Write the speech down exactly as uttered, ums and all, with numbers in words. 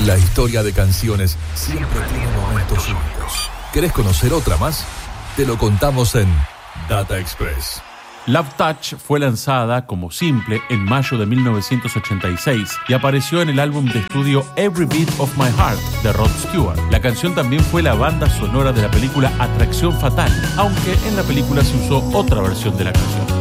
La historia de canciones siempre tiene momentos únicos. ¿Querés conocer otra más? Te lo contamos en Data Express. Love Touch fue lanzada como simple en mayo de mil novecientos ochenta y seis y apareció en el álbum de estudio Every Beat of My Heart de Rod Stewart. La canción también fue la banda sonora de la película Atracción Fatal, aunque en la película se usó otra versión de la canción.